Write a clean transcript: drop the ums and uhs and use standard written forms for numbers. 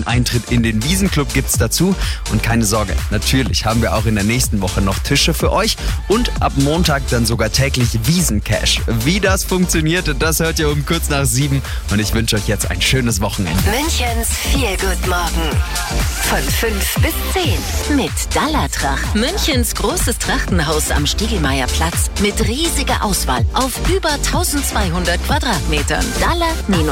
den Eintritt in den Wiesenclub gibt's dazu. Und keine Sorge, natürlich haben wir auch in der nächsten Woche noch Tische für euch und ab Montag dann sogar täglich Wiesencash. Wie das funktioniert, das hört ihr um kurz nach 7 und ich wünsche euch jetzt ein schönes Wochenende. Münchens Feel-Good-Morgen von 5 bis 10 mit Dallatrach. Münchens großes Trachtenhaus am Stiegelmeierplatz mit riesiger Auswahl auf über 1200 Quadratmetern. Dalla-